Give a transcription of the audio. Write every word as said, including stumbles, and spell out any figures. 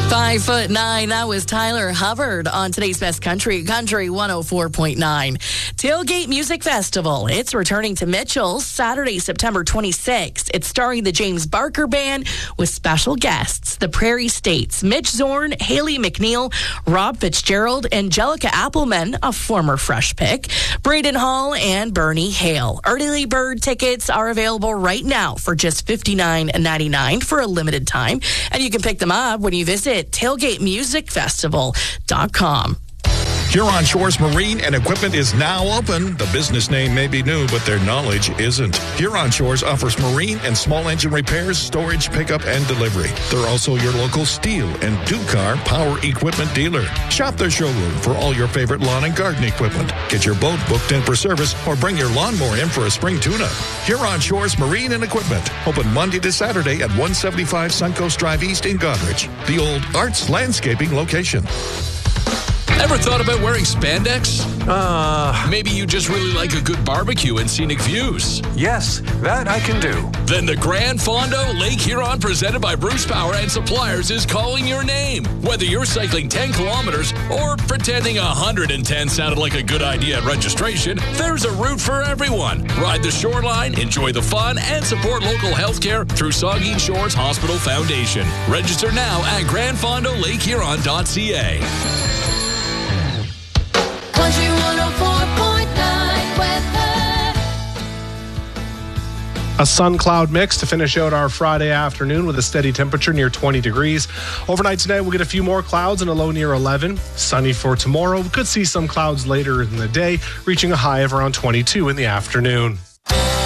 Five foot nine. That was Tyler Hubbard on today's Best Country, Country one oh four point nine. Tailgate Music Festival. It's returning to Mitchell Saturday, September twenty-sixth. It's starring the James Barker Band with special guests, the Prairie States, Mitch Zorn, Haley McNeil, Rob Fitzgerald, Angelica Appleman, a former Fresh pick, Braden Hall, and Bernie Hale. Early bird tickets are available right now for just fifty-nine ninety-nine for a limited time, and you can pick them up when you visit tailgate music festival dot com. Huron Shores Marine and Equipment is now open. The business name may be new, but their knowledge isn't. Huron Shores offers marine and small engine repairs, storage, pickup, and delivery. They're also your local steel and two-car power equipment dealer. Shop their showroom for all your favorite lawn and garden equipment. Get your boat booked in for service or bring your lawnmower in for a spring tune-up. Huron Shores Marine and Equipment. Open Monday to Saturday at one seventy-five Suncoast Drive East in Goderich, the old Arts Landscaping location. Ever thought about wearing spandex? Uh, Maybe you just really like a good barbecue and scenic views. yes, that I can do. Then the Grand Fondo Lake Huron, presented by Bruce Power and Suppliers, is calling your name. Whether you're cycling ten kilometers or pretending one hundred ten sounded like a good idea at registration, there's a route for everyone. Ride the shoreline, enjoy the fun, and support local healthcare through Saugeen Shores Hospital Foundation. Register now at grand fondo lake huron dot c a. Country one oh four point nine weather. A sun-cloud mix to finish out our Friday afternoon with a steady temperature near twenty degrees. Overnight tonight, we'll get a few more clouds and a low near eleven. Sunny for tomorrow. We could see some clouds later in the day, reaching a high of around twenty-two in the afternoon.